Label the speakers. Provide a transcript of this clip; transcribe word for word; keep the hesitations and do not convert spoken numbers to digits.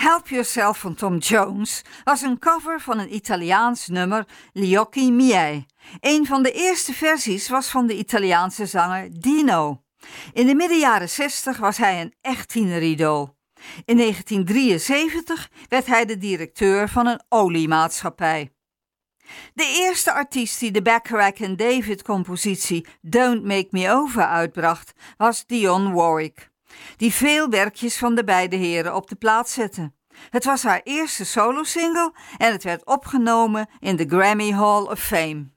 Speaker 1: Help Yourself van Tom Jones was een cover van een Italiaans nummer Gli occhi miei. Een van de eerste versies was van de Italiaanse zanger Dino. In de midden jaren zestig was hij een echt tieneridool. In negentien drieënzeventig werd hij de directeur van een oliemaatschappij. De eerste artiest die de Bacharach en David compositie Don't Make Me Over uitbracht was Dionne Warwick, die veel werkjes van de beide heren op de plaat zette. Het was haar eerste solosingle en het werd opgenomen in de Grammy Hall of Fame.